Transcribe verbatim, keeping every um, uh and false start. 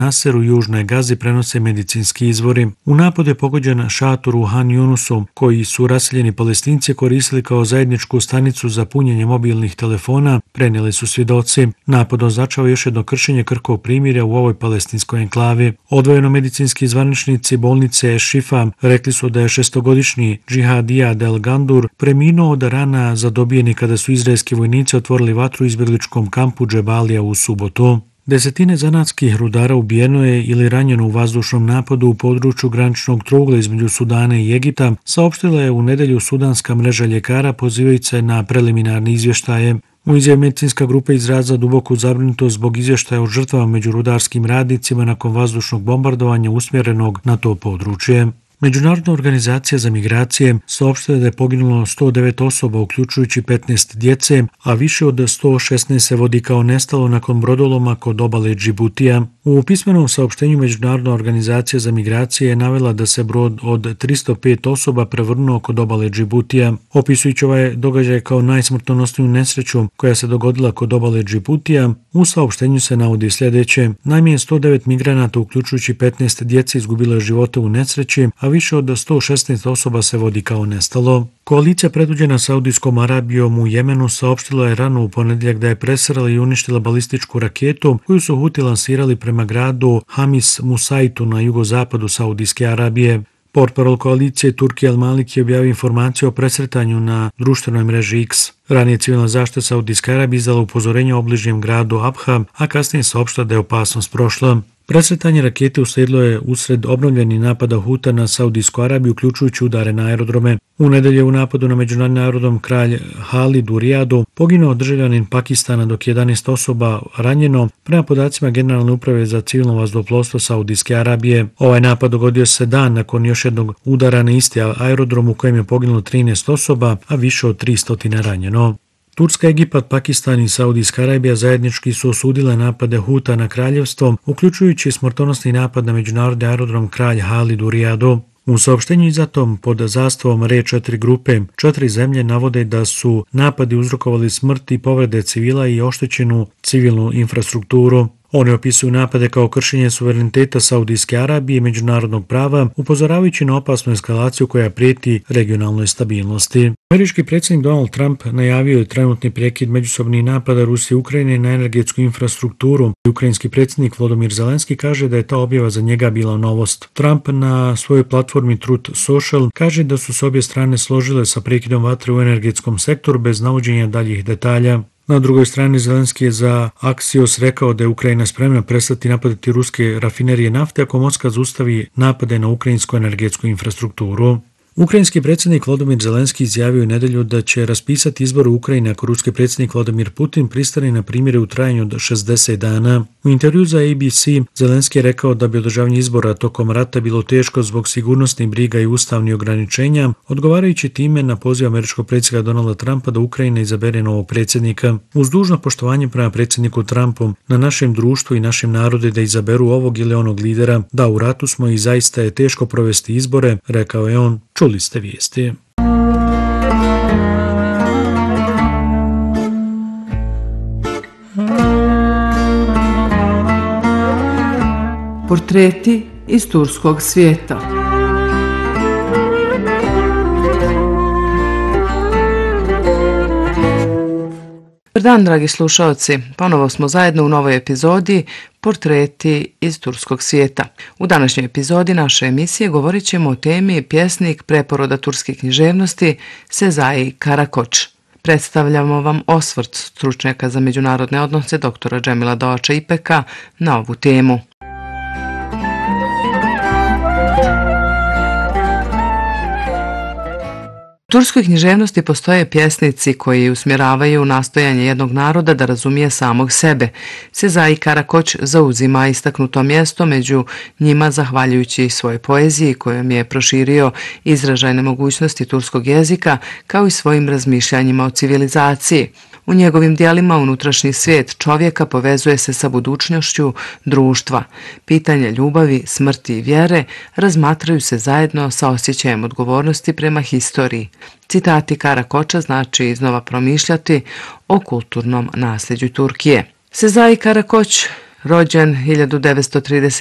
Naseru južnoj Gazi prenose medicinski izvori. U napadu je pogođen šator u Han Yunusu, koji su raseljeni Palestinci koristili kao zajedničku stanicu za punjenje mobilnih telefona, prenijeli su svjedoci. Napad označava još jedno kršenje krhkog primirja u ovoj palestinskoj enklavi. Odvojeno medicinski zvaničnici bolnice Šifa rekli su da je šestogodišnji Džihadija Del Gandur preminuo od rana zadobijeni kada su izraelski vojnici otvorili vatru u izbjegličkom kampu Džebalija u subotu. Desetine zanatskih rudara ubijeno je ili ranjeno u vazdušnom napadu u području graničnog trougla između Sudana i Egipta, saopštila je u nedjelju sudanska mreža ljekara pozivajući se na preliminarne izvještaje. U izjavi medicinska grupa izrazila duboku zabrinutost zbog izvještaja o žrtvama među rudarskim radnicima nakon vazdušnog bombardovanja usmjerenog na to područje. Međunarodna organizacija za migracije saopštila da je poginulo sto devet osoba, uključujući petnaest djece, a više od sto šesnaest se vodi kao nestalo nakon brodoloma kod obale Džibutija. U pismenom saopštenju Međunarodna organizacija za migracije je navela da se brod od tristo pet osoba prevrnuo kod obale Džibutija. Opisujući ovaj događaj kao najsmrtonosniju nesreću koja se dogodila kod obale Džibutija, u saopštenju se navodi sljedeće: najmanje sto devet migranata, uključujući petnaest djece, izgubilo je živote u nesreći, a više od sto šesnaest osoba se vodi kao nestalo. Koalicija predvođena Saudijskom Arabijom u Jemenu saopštila je rano u ponedjeljak da je presrela i uništila balističku raketu koju su Huti lansirali prema gradu Hamis Musaitu na jugozapadu Saudijske Arabije. Portparol koalicije Turki Al Maliki je objavio informaciju o presretanju na društvenoj mreži X. Ranije civilna zaštita Saudijske Arabije izdala upozorenje o bližnjem gradu Abha, a kasnije saopštila da je opasnost prošla. Presretanje rakete uslijedilo je usred obnovljenih napada Huta na Saudijsku Arabiju, uključujući udare na aerodrome. U nedjelju u napadu na međunarodni aerodrom Kralj Halid u Rijadu poginuo državljanin Pakistana, dok je jedanaest osoba ranjeno, prema podacima Generalne uprave za civilno vazduhoplovstvo Saudijske Arabije. Ovaj napad dogodio se dan nakon još jednog udara na isti aerodrom u kojem je poginulo trinaest osoba, a više od tristo ranjeno. Turska, Egipat, Pakistan i Saudijska Arabija zajednički su osudile napade Huta na kraljevstvo, uključujući smrtonosni napad na međunarodni aerodrom Kralj Halid u Rijadu. U saopštenju izdatom pod zastavom R četiri grupe, četiri zemlje navode da su napadi uzrokovali smrt i povrede civila i oštećenu civilnu infrastrukturu. Oni opisuju napade kao kršenje suvereniteta Saudijske Arabije i međunarodnog prava, upozoravajući na opasnu eskalaciju koja prijeti regionalnoj stabilnosti. Američki predsjednik Donald Trump najavio je trenutni prekid međusobnih napada Rusije i Ukrajine na energetsku infrastrukturu. Ukrajinski predsjednik Volodymyr Zelenski kaže da je ta objava za njega bila novost. Trump na svojoj platformi Truth Social kaže da su se obje strane složile sa prekidom vatre u energetskom sektoru bez navođenja daljih detalja. Na drugoj strani Zelenski je za Axios rekao da je Ukrajina spremna prestati napadati ruske rafinerije nafte ako Moskva zaustavi napade na ukrajinsku energetsku infrastrukturu. Ukrajinski predsjednik Volodymyr Zelenski izjavio u nedjelju da će raspisati izbore u Ukrajini ako ruski predsjednik Vladimir Putin pristane na primjere u trajanju od šezdeset dana. U intervju za A B C Zelenski je rekao da bi održavanje izbora tokom rata bilo teško zbog sigurnosnih briga i ustavnih ograničenja, odgovarajući time na poziv američkog predsjednika Donalda Trumpa da Ukrajina izabere novog predsjednika. Uz dužno poštovanje prema predsjedniku Trumpu, na našem društvu i našem narodu da izaberu ovog ili onog lidera, da u ratu smo i zaista je teško provesti izbore, rekao je on. Čuli ste vijesti. Portreti iz turskog svijeta. Dobar dan, dragi slušalci. Ponovo smo zajedno u novoj epizodi Portreti iz turskog svijeta. U današnjoj epizodi naše emisije govorit ćemo o temi pjesnik preporoda turske književnosti Sezai Karakoç. Predstavljamo vam osvrt stručnjaka za međunarodne odnose doktora Džemila Doğaça İpeka na ovu temu. U turskoj književnosti postoje pjesnici koji usmjeravaju nastojanje jednog naroda da razumije samog sebe. Sezai Karakoç zauzima istaknuto mjesto među njima zahvaljujući svojoj poeziji kojom je proširio izražajne mogućnosti turskog jezika kao i svojim razmišljanjima o civilizaciji. U njegovim dijelima unutrašnji svijet čovjeka povezuje se sa budućnošću društva. Pitanje ljubavi, smrti i vjere razmatraju se zajedno sa osjećajem odgovornosti prema historiji. Citati Karakoća znači iznova promišljati o kulturnom nasljeđu Turkije. Sezai Karakoç Rođen hiljadu devetsto trideset